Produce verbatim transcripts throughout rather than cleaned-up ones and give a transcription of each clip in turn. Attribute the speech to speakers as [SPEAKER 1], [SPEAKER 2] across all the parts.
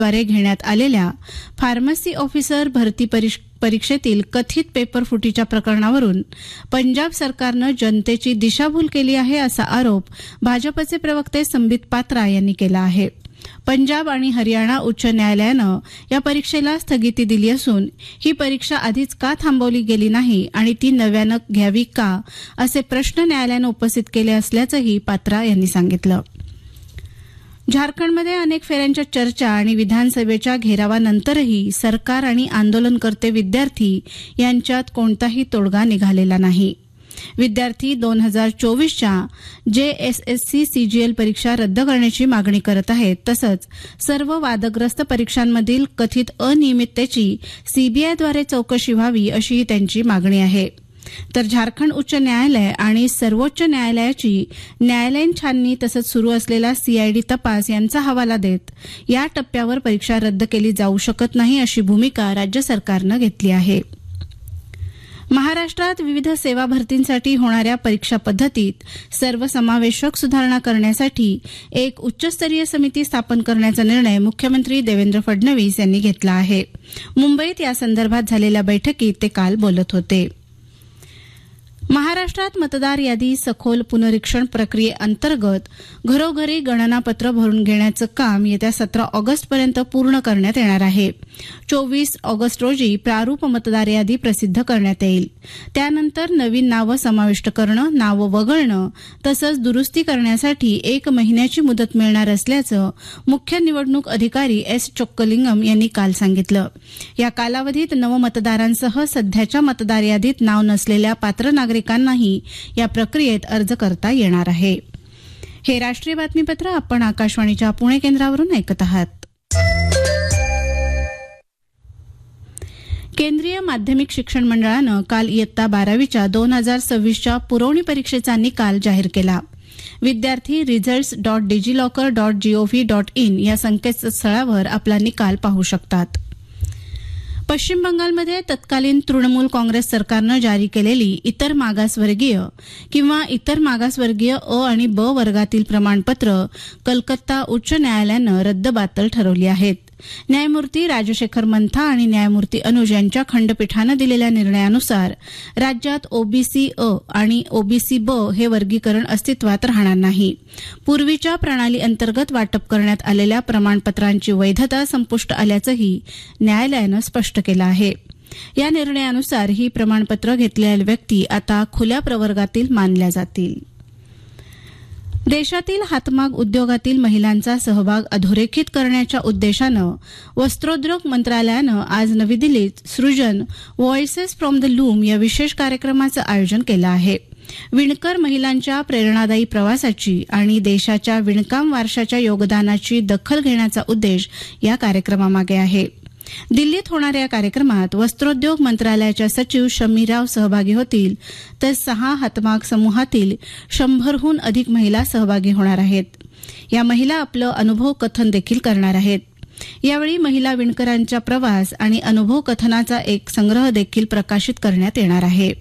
[SPEAKER 1] द्वारे घेण्यात आलेल्या फार्मसी ऑफिसर भरती परीक्षेतील कथित पेपर फुटीच्या प्रकरणावरून पंजाब सरकारनं जनतेची दिशाभूल केली आहे असा आरोप भाजपचे प्रवक्ते संबित पात्रा यांनी केला आहे. पंजाब आणि हरियाणा उच्च न्यायालयानं या परीक्षेला स्थगिती दिली असून ही परीक्षा आधीच का थांबवली गेली नाही आणि ती नव्यानं घ्यावी का असे प्रश्न न्यायालयानं उपस्थित केले असल्याचंही पात्रा यांनी सांगितलं. झारखंडमध्ये अनेक फेऱ्यांच्या चर्चा आणि विधानसभेच्या घेरावानंतरही सरकार आणि आंदोलनकर्ते विद्यार्थी यांच्यात कोणताही तोडगा निघालेला नाही. विद्यार्थी दोन हजार चोवीसच्या जेएसएससी सीजीएल परीक्षा रद्द करण्याची मागणी करत आहेत. तसंच सर्व वादग्रस्त परीक्षांमधील कथित अनियमिततेची सीबीआयद्वारे चौकशी व्हावी अशीही त्यांची मागणी आहे. तर झारखंड उच्च न्यायालय आणि सर्वोच्च न्यायालयाची न्यायालयीन छाननी तसंच सुरू असलेला सीआयडी तपास यांचा हवाला देत या टप्प्यावर परीक्षा रद्द केली जाऊ शकत नाही अशी भूमिका राज्य सरकारनं घेतली आहे. महाराष्ट्रात विविध सेवा भरतींसाठी होणाऱ्या परीक्षा पद्धतीत सर्वसमावेशक सुधारणा करण्यासाठी एक उच्चस्तरीय समिती स्थापन करण्याचा निर्णय मुख्यमंत्री देवेंद्र फडणवीस यांनी घेतला आहे. मुंबईत यासंदर्भात झालेल्या बैठकीत ते काल बोलत होते. महाराष्ट्रात मतदार यादी सखोल पुनरीक्षण प्रक्रियेअंतर्गत घरोघरी गणनापत्र भरून घेण्याचं काम येत्या सतरा ऑगस्टपर्यंत पूर्ण करण्यात येणार आहे. चोवीस ऑगस्ट रोजी प्रारूप मतदार यादी प्रसिद्ध करण्यात येईल. त्यानंतर नवीन नावं समाविष्ट करणं, नावं वगळणं तसंच दुरुस्ती करण्यासाठी एक महिन्याची मुदत मिळणार असल्याचं मुख्य निवडणूक अधिकारी एस चोक्कलिंगम यांनी काल सांगितलं. या कालावधीत नवमतदारांसह सध्याच्या मतदार यादीत नाव नसलेल्या पात्र नागरिकांनाही या प्रक्रियेत अर्ज करता येणार आहे. हे राष्ट्रीय बातमीपत्र आपण आकाशवाणीच्या पुणे केंद्रावरून ऐकत आहात. केंद्रीय माध्यमिक शिक्षण मंडळानं काल इयत्ता बारावीच्या दोन हजार सव्वीसच्या पुरवणी परीक्षेचा निकाल जाहीर केला. विद्यार्थी results dot DigiLocker dot G O V dot in या संकेतस्थळावर आपला निकाल पाहू शकतात. पश्चिम बंगालमध्ये तत्कालीन तृणमूल काँग्रेस सरकारनं जारी केलेली इतर मागासवर्गीय किंवा इतर मागासवर्गीय अ आणि ब वर्गातील प्रमाणपत्र कलकत्ता उच्च न्यायालयानं रद्दबातल ठरवली आहेत. न्यायमूर्ती राजशेखर मंथा आणि न्यायमूर्ती अनुज यांच्या खंडपीठानं दिलेल्या निर्णयानुसार राज्यात ओबीसी अ आणि ओबीसी ब हे वर्गीकरण अस्तित्वात राहणार नाही. पूर्वीच्या प्रणाली अंतर्गत वाटप करण्यात आलेल्या प्रमाणपत्रांची वैधता संपुष्ट आल्याचंही न्यायालयानं स्पष्ट केलं आहे. या निर्णयानुसार ही प्रमाणपत्र घेतलेल्या व्यक्ती आता खुल्या प्रवर्गातील मानल्या जातील. देशातील हातमाग उद्योगातील महिलांचा सहभाग अधोरेखित करण्याच्या उद्देशानं वस्त्रोद्योग मंत्रालयानं आज नवी दिल्लीत सृजन व्हॉइसेस फ्रॉम द लूम या विशेष कार्यक्रमाचं आयोजन केलं आहे. विणकर महिलांच्या प्रेरणादायी प्रवासाची आणि देशाच्या विणकाम वारशाच्या योगदानाची दखल घेण्याचा उद्देश या कार्यक्रमामागे आहे. दिल्लीत होणाऱ्या या कार्यक्रमात वस्त्रोद्योग मंत्रालयाच्या सचिव शमीराव सहभागी होतील तर सहा हातमाग समूहातील शंभरहून अधिक महिला सहभागी होणार आहेत. या महिला आपलं अनुभव कथन देखील करणार आहेत. यावेळी महिला विणकरांचा प्रवास आणि अनुभव कथनाचा एक संग्रह देखील प्रकाशित करण्यात येणार आहे.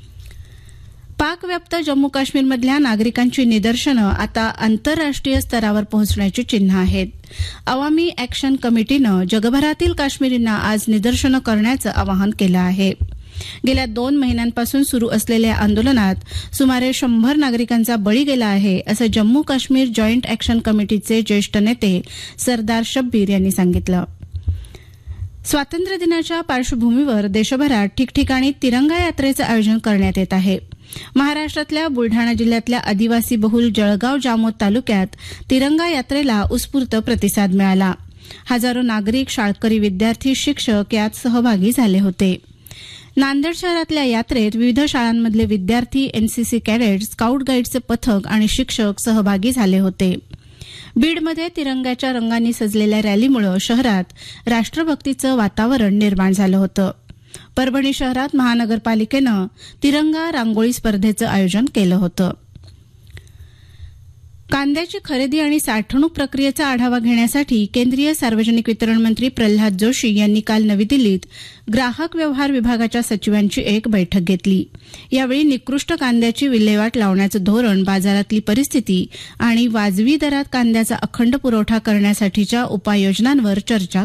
[SPEAKER 1] पाकव्याप्त जम्मू काश्मीरमधल्या नागरिकांची निदर्शनं आता आंतरराष्ट्रीय स्तरावर पोहोचण्याची चिन्ह आहेत. अवामी अॅक्शन कमिटीनं जगभरातील काश्मीरींना आज निदर्शनं करण्याचं आवाहन केलं आहे. गेल्या दोन महिन्यांपासून सुरू असलेल्या आंदोलनात सुमारे शंभर नागरिकांचा बळी गेला आहे असं जम्मू काश्मीर जॉईंट अॅक्शन कमिटीचे ज्येष्ठ नेते सरदार शब्बीर यांनी सांगितलं. स्वातंत्र्यदिनाच्या पार्श्वभूमीवर देशभरात ठिकठिकाणी तिरंगा यात्रेचं आयोजन करण्यात येत आहे. महाराष्ट्रातल्या बुलढाणा जिल्ह्यातल्या आदिवासी बहुल जळगाव जामोद तालुक्यात तिरंगा यात्रेला उत्स्फूर्त प्रतिसाद मिळाला. हजारो नागरिक, शाळकरी विद्यार्थी, शिक्षक यात सहभागी झाले होते. नांदेड शहरातल्या यात्रेत विविध शाळांमधले विद्यार्थी, एनसीसी कॅडेट, स्काउट गाईडचे पथक आणि शिक्षक सहभागी झाले होते. बीडमध्ये तिरंग्याच्या रंगांनी सजलेल्या रॅलीमुळे शहरात राष्ट्रभक्तीचं वातावरण निर्माण झालं होतं. परभणी शहरात महानगरपालिकेनं तिरंगा रांगोळी स्पर्धेचं आयोजन केलं होतं. कांद्याची खरेदी आणि साठवणूक प्रक्रियेचा आढावा घेण्यासाठी केंद्रीय सार्वजनिक वितरण मंत्री प्रल्हाद जोशी यांनी काल नवी दिल्लीत ग्राहक व्यवहार विभागाच्या सचिवांची एक बैठक घेतली. यावेळी निकृष्ट कांद्याची विल्हेवाट लावण्याचं धोरण, बाजारातली परिस्थिती आणि वाजवी दरात कांद्याचा अखंड पुरवठा करण्यासाठीच्या उपाययोजनांवर चर्चा